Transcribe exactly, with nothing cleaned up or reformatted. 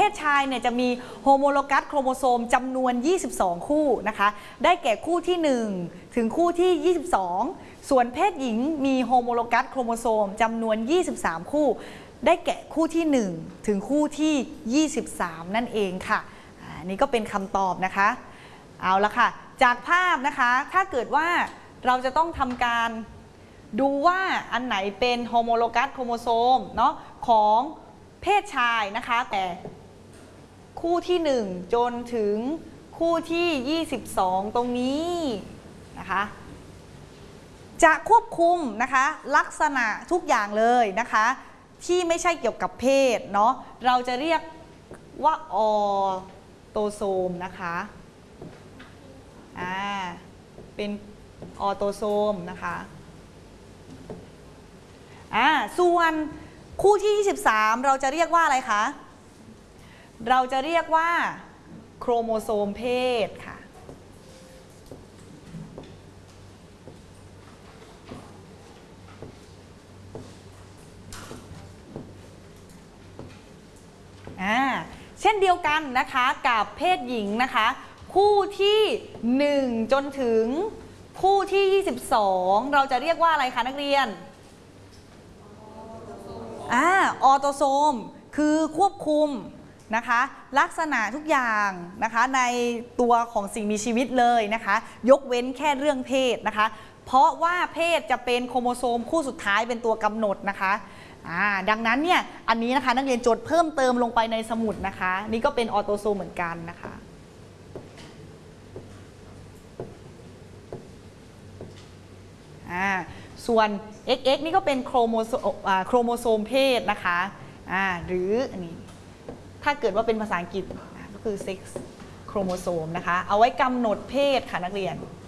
ศชายเนี่ยจะมีโฮโมโลกัสโครโมโซมจำนวนยี่สิบสองคู่นะคะได้แก่คู่ที่หนึ่งถึงคู่ที่ยี่สิบสองส่วนเพศหญิงมีโฮโมโลกัสโครโมโซมจำนวนยี่สิบสามคู่ได้แก่คู่ที่หนึ่งถึงคู่ที่ยี่สิบสามนั่นเองค่ะอันนี้ก็เป็นคำตอบนะคะเอาละค่ะจากภาพนะคะถ้าเกิดว่าเราจะต้องทำการดูว่าอันไหนเป็นโฮโมโลกัสโครโมโซมเนาะของเพศชายนะคะแต่คู่ที่หนึ่งจนถึงคู่ที่ยี่สิบสองตรงนี้นะคะจะควบคุมนะคะลักษณะทุกอย่างเลยนะคะที่ไม่ใช่เกี่ยวกับเพศเนาะเราจะเรียกว่าออโตโซมนะคะอ่าเป็นออโตโซมนะคะอ่าส่วนคู่ที่ยี่สิบสามเราจะเรียกว่าอะไรคะเราจะเรียกว่าโครโมโซมเพศค่ะอ่าเช่นเดียวกันนะคะกับเพศหญิงนะคะคู่ที่หนึ่งจนถึงคู่ที่ยี่สิบสองเราจะเรียกว่าอะไรคะนักเรียนอ่าออโตโซมคือควบคุมนะคะลักษณะทุกอย่างนะคะในตัวของสิ่งมีชีวิตเลยนะคะยกเว้นแค่เรื่องเพศนะคะเพราะว่าเพศจะเป็นโครโมโซมคู่สุดท้ายเป็นตัวกำหนดนะคะอ่าดังนั้นเนี่ยอันนี้นะคะนักเรียนจดเพิ่มเติมลงไปในสมุดนะคะนี่ก็เป็นออโตโซมเหมือนกันนะคะอ่าส่วน เอ็กซ์ เอ็กซ์ นี่ก็เป็นโครโมโซมโครโมโซมเพศนะคะอ่าหรืออันนี้ถ้าเกิดว่าเป็นภาษาอังกฤษก็คือ sex chromosome นะคะเอาไว้กำหนดเพศค่ะนักเรียน